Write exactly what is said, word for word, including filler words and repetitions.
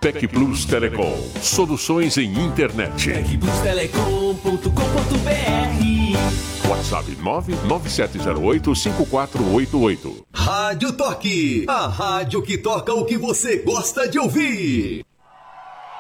Tec Plus Telecom. Soluções em internet. tec plus telecom ponto com ponto br. WhatsApp nove nove sete zero oito cinco quatro oito oito. Rádio Toque, a rádio que toca o que você gosta de ouvir.